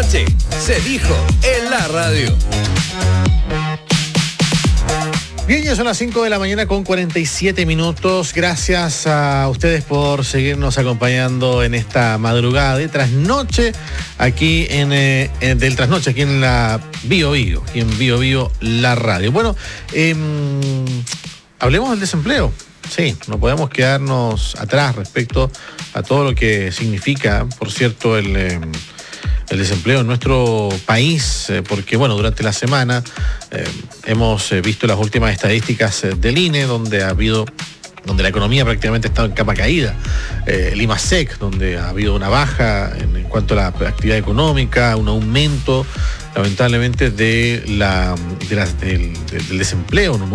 noche se dijo en la radio. Bien, ya son las 5 de la mañana con 47 minutos. Gracias a ustedes por seguirnos acompañando en esta madrugada de trasnoche aquí del trasnoche aquí en la Bio Bio, aquí en Bio Bio, la radio. Bueno, hablemos del desempleo. Sí, no podemos quedarnos atrás respecto a todo lo que significa, por cierto, el desempleo en nuestro país, porque bueno, durante la semana hemos visto las últimas estadísticas del INE, donde la economía prácticamente ha estado en capa caída, el IMASEC, donde ha habido una baja en cuanto a la actividad económica, un aumento lamentablemente del desempleo, un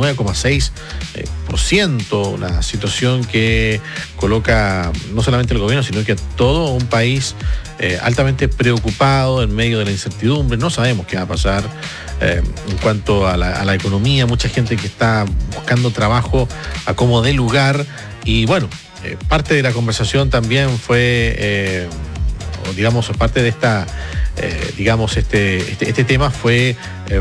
9,6%, una situación que coloca no solamente al gobierno, sino que a todo un país altamente preocupado en medio de la incertidumbre. No sabemos qué va a pasar en cuanto a la economía, mucha gente que está buscando trabajo a como dé lugar, y bueno, parte de la conversación también fue, parte de esta, este tema fue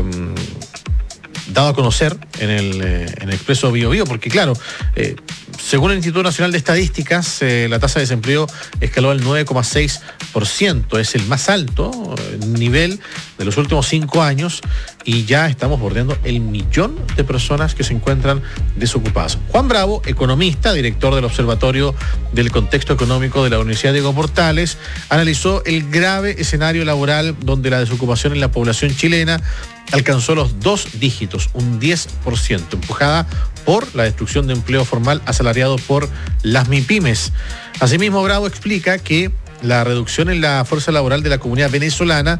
dado a conocer en el Expreso Bio Bio, porque claro, según el Instituto Nacional de Estadísticas, la tasa de desempleo escaló al 9,6%, es el más alto nivel de los últimos 5 años, y ya estamos bordeando el 1.000.000 de personas que se encuentran desocupadas. Juan Bravo, economista, director del Observatorio del Contexto Económico de la Universidad Diego Portales, analizó el grave escenario laboral donde la desocupación en la población chilena alcanzó los 2 dígitos, un 10%, empujada por la destrucción de empleo formal asalariado por las MIPYMES. Asimismo, Bravo explica que la reducción en la fuerza laboral de la comunidad venezolana,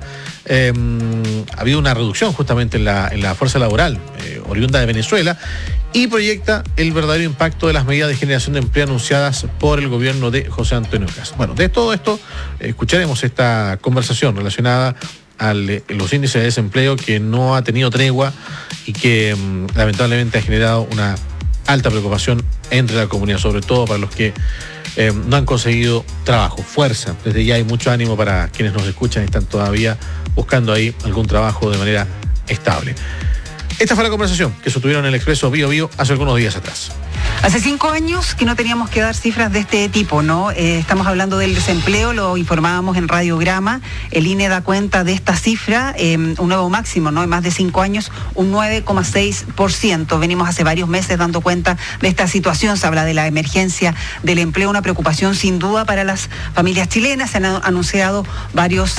ha habido una reducción justamente en la fuerza laboral oriunda de Venezuela, y proyecta el verdadero impacto de las medidas de generación de empleo anunciadas por el gobierno de José Antonio Kast. Bueno, de todo esto escucharemos esta conversación relacionada a los índices de desempleo, que no ha tenido tregua y que lamentablemente ha generado una alta preocupación entre la comunidad, sobre todo para los que no han conseguido trabajo. Fuerza, desde ya hay mucho ánimo para quienes nos escuchan y están todavía buscando ahí algún trabajo de manera estable. Esta fue la conversación que sostuvieron en el Expreso Bio Bio hace algunos días atrás. Hace 5 años que no teníamos que dar cifras de este tipo, ¿no? Estamos hablando del desempleo, lo informábamos en Radiograma. El INE da cuenta de esta cifra, un nuevo máximo, ¿no? En más de 5 años, un 9,6%. Venimos hace varios meses dando cuenta de esta situación. Se habla de la emergencia del empleo, una preocupación sin duda para las familias chilenas. Se han anunciado varias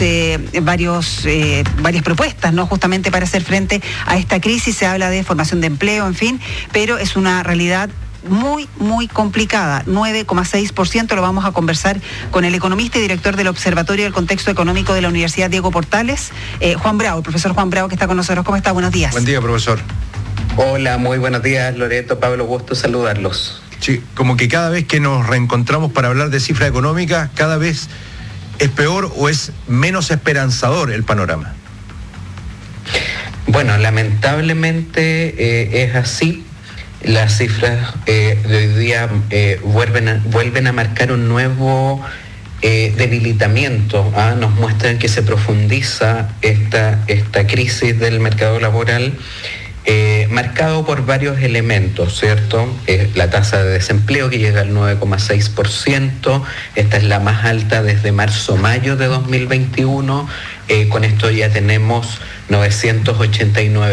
propuestas, ¿no? Justamente para hacer frente a esta crisis. Se habla de formación de empleo, en fin, pero es una realidad muy, muy complicada. 9,6%. Lo vamos a conversar con el economista y director del Observatorio del Contexto Económico de la Universidad Diego Portales, Juan Bravo, el profesor Juan Bravo, que está con nosotros. ¿Cómo está? Buenos días. Buen día, profesor. Hola, muy buenos días, Loreto, Pablo, gusto saludarlos. Sí, como que cada vez que nos reencontramos para hablar de cifra económica, cada vez es peor o es menos esperanzador el panorama. Bueno, lamentablemente es así. Las cifras de hoy día vuelven a marcar un nuevo debilitamiento. Nos muestran que se profundiza esta crisis del mercado laboral, marcado por varios elementos, ¿cierto? La tasa de desempleo, que llega al 9,6%, esta es la más alta desde marzo-mayo de 2021, con esto ya tenemos 989